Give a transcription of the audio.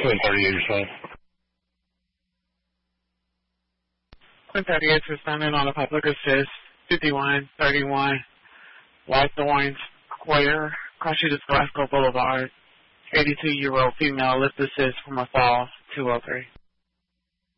1038 or so. 1038 responding on a public assist, 5131 Whitethorn Square, Cochita Glasgow Boulevard, 82-year-old female lift assist from a fall, 203.